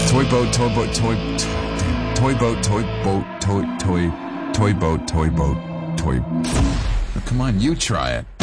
Toy boat, toy boat, toy boat, toy boat, toy boat, toy. Oh, come on, you try it.